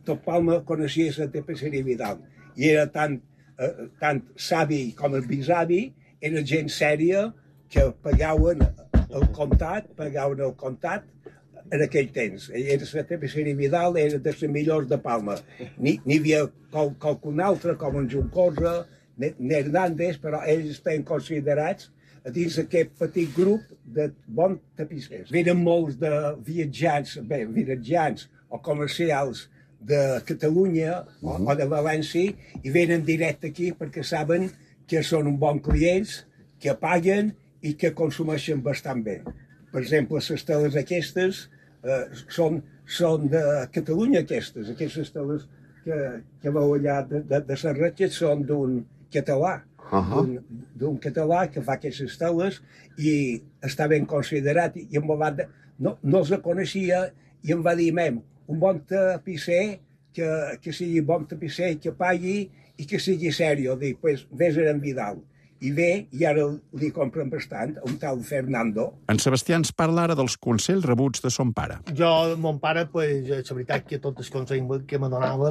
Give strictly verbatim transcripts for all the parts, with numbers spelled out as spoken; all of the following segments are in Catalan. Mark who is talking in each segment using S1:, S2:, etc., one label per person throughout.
S1: tot Palma coneixia la tapisseria Vidal. I era tant, eh, tant savi com el bisavi, era gent sèria que pagaven el comptat, pagaven el comptat en aquell temps. Era la tapisseria Vidal, era de les millors de Palma. N'hi havia qual, qualcun altre, com en Juncosa, Hernández, però ells estaven considerats a dins d'aquest petit grup de bons tapissers. Venen molts de viatjants, bé, viatjants o comercials de Catalunya o, o de València i venen directe aquí perquè saben que són un bon clients, que paguen i que consumeixen bastant bé. Per exemple, les teles aquestes eh, són, són de Catalunya, aquestes. Aquestes teles que, que veu allà de, de, de Serratges són d'un català, uh -huh. d'un català que fa aquestes teles i està ben considerat. I em va, no, no els coneixia i em va dir, mem, un bon tapisser, que, que sigui bon tapisser, que pagui i que sigui sèrio. Dic, pues, vés a en Vidal. I ve, i ara li compren bastant, un tal Fernando.
S2: En Sebastià ens parla ara dels consells rebuts de son pare.
S3: Jo, mon pare, pues, la veritat que tots els consells que me donava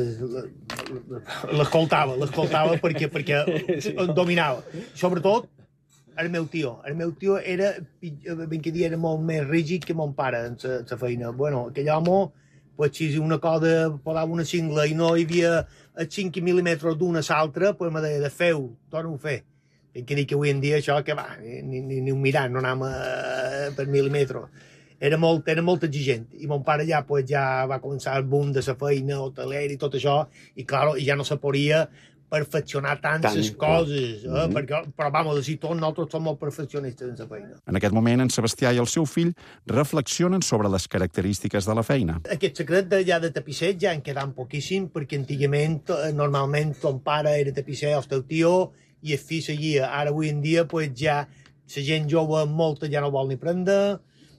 S3: l'escoltava, l'escoltava perquè, perquè em dominava. Sobretot, el meu tio. El meu tio era, ben que dir, era molt més rígid que mon pare en la feina. Bueno, aquell home, pues, si una cosa posava una cingla i no hi havia cinc mil·límetres d'una a l'altra, pues me deia, de feu, torna-ho a fer. Hem que dir que avui en dia això, que va, ni, ni, ni un mirar, no anàvem a, per mil·límetres. Era molt, era molt exigent. I mon pare ja, pues, ja va començar el boom de la feina, hoteler i tot això, i clar, ja no se podia perfeccionar tantes Tant, coses, eh? Mm -hmm. Perquè, però, vamos, així tots nosaltres som molt perfeccionistes en la feina.
S2: En aquest moment, en Sebastià i el seu fill reflexionen sobre les característiques de la feina.
S3: Aquest secret de, ja de tapisser ja en quedant poquíssim, perquè antigament, normalment, ton pare era tapisser, el teu tio, i el fill seguia. Ara, avui en dia, pues, ja la gent jove, molta, ja no vol ni prendre,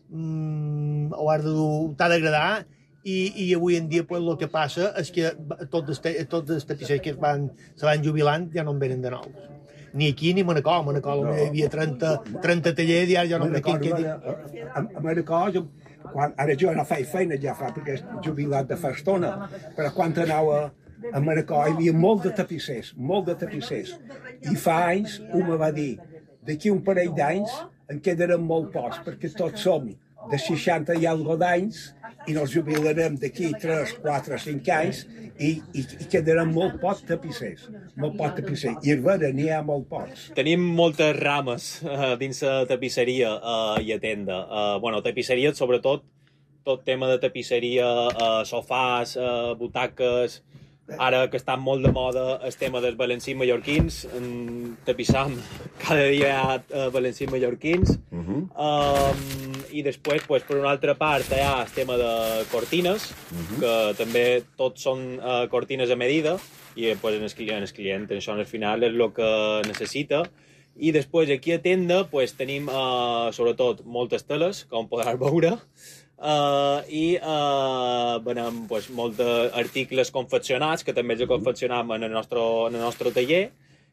S3: mm, o has de dur, t'ha d'agradar, I, i avui en dia pues, el que passa és que tots els, tots els tapissers que es van, se van jubilant ja no en venen de nous. Ni aquí ni a Manacor. A Manacor no. Hi havia trenta, trenta tallers i ara ja no en quin que dir.
S1: A, a Manacor, jo, quan, ara jo no faig feina ja fa, perquè és jubilat de fa estona, però quan anava a Manacor hi havia molt de tapissers, molt de tapissers. I fa anys un me va dir, d'aquí un parell d'anys en quedaran molt pocs, perquè tots som de seixanta i algo d'anys i nos jubilarem d'aquí tres, quatre, cinc anys i, i, i quedaran molt pocs tapissers, molt pocs tapissers. I a veure, n'hi ha molt pocs.
S4: Tenim moltes rames uh, dins la tapisseria uh, i a tenda. Uh, bueno, tapisseria, sobretot, tot tema de tapisseria, uh, sofàs, uh, butaques. Ara que estan molt de moda el tema dels valencins mallorquins, en tapissam cada dia hi ha uh, valencins mallorquins. Uh -huh. um, I després, pues, per una altra part, hi ha el tema de cortines, uh -huh. que també tots són uh, cortines a medida, i pues, en el client, en el client això al final és el que necessita. I després aquí a tenda pues, tenim uh, sobretot moltes teles, com podràs veure, Uh, i uh, venem pues, molts articles confeccionats que també els confeccionam en el nostre, en el nostre taller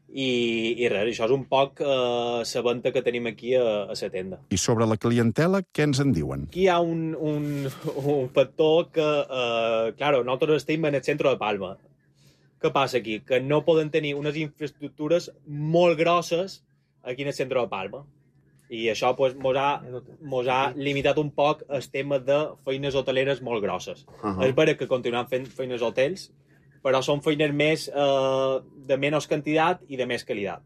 S4: i, i res, això és un poc uh, la venda que tenim aquí a, a la tenda.
S2: I sobre la clientela, què ens en diuen?
S4: Aquí hi ha un, un, un factor que, uh, claro, nosaltres estem en el centre de Palma. Què passa aquí? Que no poden tenir unes infraestructures molt grosses aquí en el centre de Palma. I això pues, mos, ha, mos ha limitat un poc el tema de feines hoteleres molt grosses. Uh -huh. És vera que continuem fent feines hotels, però són feines més eh, de menys quantitat i de més qualitat.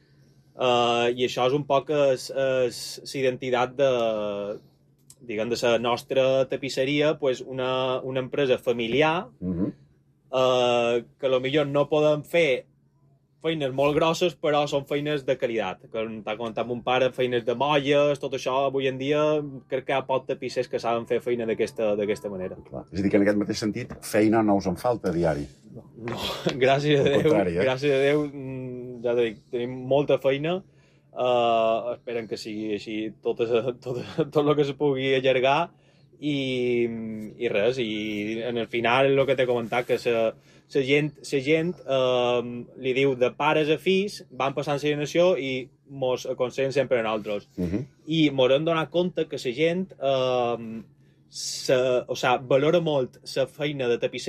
S4: Eh, I això és un poc la identitat de, diguem, de la nostra tapisseria, pues, una, una empresa familiar uh -huh. eh, que potser no poden fer feines molt grosses, però són feines de qualitat. Com t'ha comentat mon pare, feines de molles, tot això, avui en dia, crec que hi ha pocs tapissers que saben fer feina d'aquesta manera.
S5: Clar. És a dir, que en aquest mateix sentit, feina no us en falta a diari.
S4: No, no. Gràcies a Déu, contrari, eh? gràcies a Déu, ja dic, tenim molta feina. Uh, esperen que sigui així tot, tot, tot el que se pugui allargar i, i res, i en el final el que t'he comentat, que la la gent, la gent eh, li diu de pares a fills, van passant la generació i mos aconsellen sempre a nosaltres. Uh -huh. I mos hem donat compte que la gent eh, se, o sea, valora molt la feina de tapisser